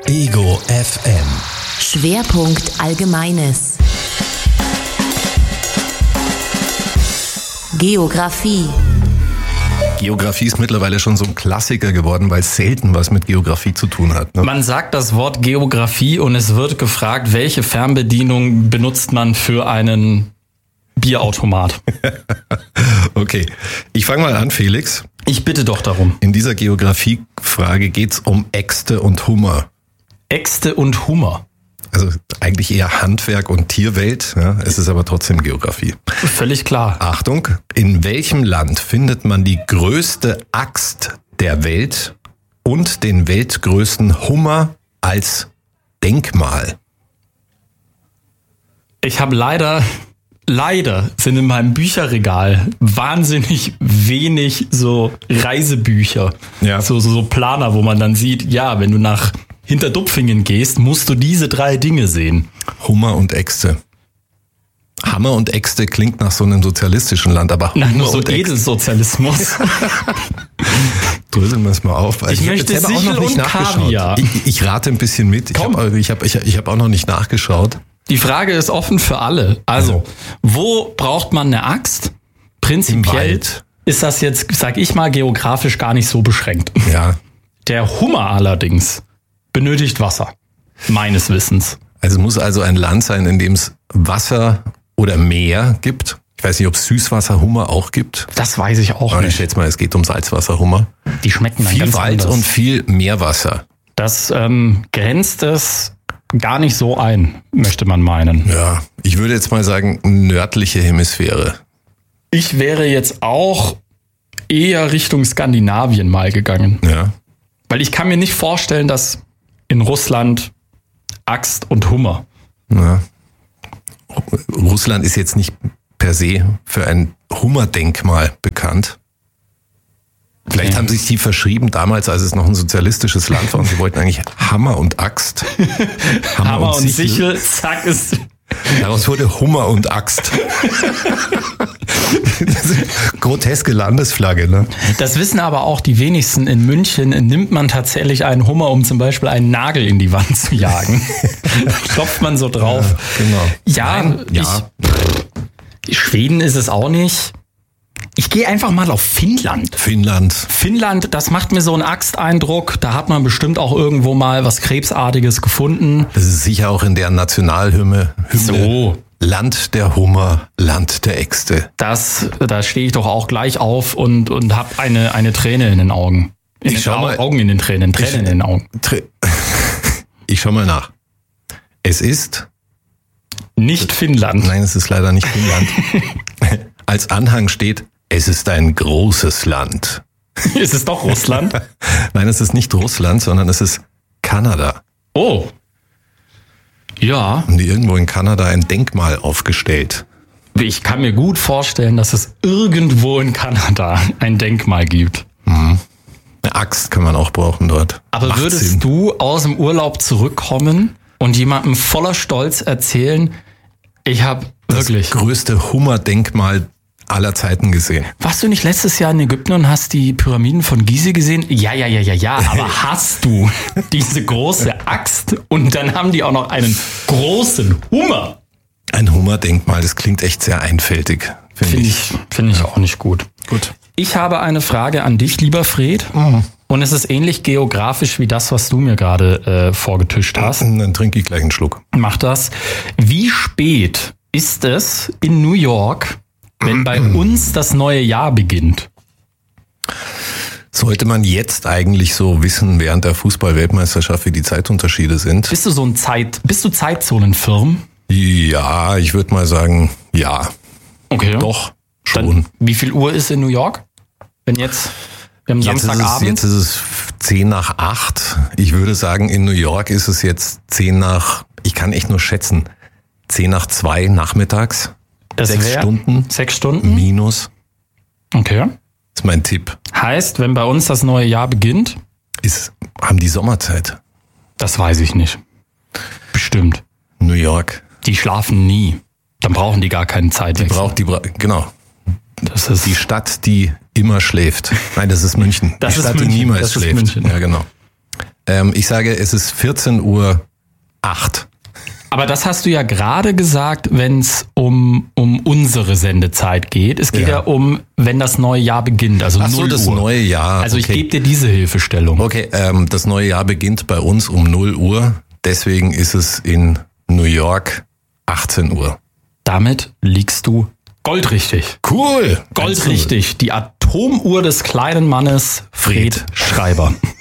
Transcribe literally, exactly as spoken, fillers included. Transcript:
Ego F M. Schwerpunkt Allgemeines. Geografie. Geografie ist mittlerweile schon so ein Klassiker geworden, weil es selten was mit Geografie zu tun hat. Ne? Man sagt das Wort Geografie und es wird gefragt, welche Fernbedienung benutzt man für einen Bierautomat? Okay, ich fange mal an, Felix. Ich bitte doch darum. In dieser Geografiefrage geht es um Äxte und Hummer. Äxte und Hummer. Also eigentlich eher Handwerk und Tierwelt, ja, es ist aber trotzdem Geografie. Völlig klar. Achtung, in welchem Land findet man die größte Axt der Welt und den weltgrößten Hummer als Denkmal? Ich habe leider, leider sind in meinem Bücherregal wahnsinnig wenig so Reisebücher. Ja. So, so, so Planer, wo man dann sieht, ja, wenn du nach Hinterdupfingen gehst, musst du diese drei Dinge sehen. Hummer und Äxte. Hammer und Äxte klingt nach so einem sozialistischen Land, aber Hummer Nein, nur so und Äxte. Edelsozialismus. Dröseln wir es mal auf. Ich, ich möchte Sichel und Kaviar. Ich, ich rate ein bisschen mit. Ich habe ich hab, ich, ich hab auch noch nicht nachgeschaut. Die Frage ist offen für alle. Also, wo braucht man eine Axt? Prinzipiell ist das jetzt, sag ich mal, geografisch gar nicht so beschränkt. Ja. Der Hummer allerdings benötigt Wasser, meines Wissens. Also muss also ein Land sein, in dem es Wasser oder Meer gibt. Ich weiß nicht, ob es Süßwasserhummer auch gibt. Das weiß ich auch Aber nicht. Ich schätze mal, es geht um Salzwasserhummer. Die schmecken dann viel ganz Wald anders. Und viel Meerwasser. Das ähm, grenzt es gar nicht so ein, möchte man meinen. Ja, ich würde jetzt mal sagen, nördliche Hemisphäre. Ich wäre jetzt auch eher Richtung Skandinavien mal gegangen. Ja. Weil ich kann mir nicht vorstellen, dass in Russland Axt und Hummer. Ja. Russland ist jetzt nicht per se für ein Hummerdenkmal bekannt. Vielleicht Ja. haben sich die verschrieben damals, als es noch ein sozialistisches Land war und sie wollten eigentlich Hammer und Axt. Hammer, Hammer und Sichel, zack ist... Daraus wurde Hummer und Axt. Groteske Landesflagge, ne? Das wissen aber auch die wenigsten. In München nimmt man tatsächlich einen Hummer, um zum Beispiel einen Nagel in die Wand zu jagen. Da klopft man so drauf. Ja, genau. Ja, Nein, ja. Ich, Schweden ist es auch nicht. Ich gehe einfach mal auf Finnland. Finnland. Finnland, das macht mir so einen Axteindruck. Da hat man bestimmt auch irgendwo mal was Krebsartiges gefunden. Das ist sicher auch in der Nationalhymne. Hymne. So. Land der Hummer, Land der Äxte. Das, da stehe ich doch auch gleich auf und, und habe eine, eine Träne in den Augen. In ich den schau Au- mal, Augen in den Tränen, Tränen ich, in den Augen. Ich schau mal nach. Es ist... Nicht Finnland. Nein, es ist leider nicht Finnland. Als Anhang steht, es ist ein großes Land. Ist es doch Russland? Nein, es ist nicht Russland, sondern es ist Kanada. Oh. Ja. Haben die irgendwo in Kanada ein Denkmal aufgestellt? Ich kann mir gut vorstellen, dass es irgendwo in Kanada ein Denkmal gibt. Mhm. Eine Axt kann man auch brauchen dort. Aber Macht würdest Sinn. du aus dem Urlaub zurückkommen und jemandem voller Stolz erzählen, ich habe wirklich... Das größte Hummerdenkmal aller Zeiten gesehen. Warst du nicht letztes Jahr in Ägypten und hast die Pyramiden von Gizeh gesehen? Ja, ja, ja, ja, ja. Aber hast du diese große Axt und dann haben die auch noch einen großen Hummer? Ein Hummerdenkmal, das klingt echt sehr einfältig, finde Finde ich. ich, finde ich auch nicht gut. Gut. Ich habe eine Frage an dich, lieber Fred. Mhm. Und es ist ähnlich geografisch wie das, was du mir gerade äh, vorgetischt hast. Dann trinke ich gleich einen Schluck. Mach das. Wie spät ist es in New York, wenn bei uns das neue Jahr beginnt? Sollte man jetzt eigentlich so wissen, während der Fußball-Weltmeisterschaft, wie die Zeitunterschiede sind? Bist du so ein Zeit, bist du Zeitzonenfirm? Ja, ich würde mal sagen, ja. Okay. Doch, schon. Dann, wie viel Uhr ist in New York? Wenn jetzt, wir haben Jetzt ist, es, Samstagabend. jetzt ist es zehn nach acht. Ich würde sagen, in New York ist es jetzt zehn nach, ich kann echt nur schätzen, zehn nach zwei nachmittags. Das Sechs wär- Stunden. Sechs Stunden? Minus. Okay. Das ist mein Tipp. Heißt, wenn bei uns das neue Jahr beginnt, Ist, haben die Sommerzeit. das weiß ich nicht. Bestimmt. New York. Die schlafen nie. Dann brauchen die gar keine Zeit. Die braucht die, bra- genau. Das ist Die Stadt, die immer schläft. Nein, das ist München. Das die ist Stadt, München. die niemals Das ist schläft. München. Ja, genau. Ähm, ich sage, es ist vierzehn Uhr acht. Aber das hast du ja gerade gesagt, wenn es um, um unsere Sendezeit geht. Es geht ja. ja um, wenn das neue Jahr beginnt, also Ach so, null das Uhr. neue Jahr. Also ich okay. gebe dir diese Hilfestellung. Okay, ähm, das neue Jahr beginnt bei uns um null Uhr. Deswegen ist es in New York achtzehn Uhr. Damit liegst du goldrichtig. Cool. Goldrichtig. Die Atomuhr des kleinen Mannes Fred, Fred. Schreiber.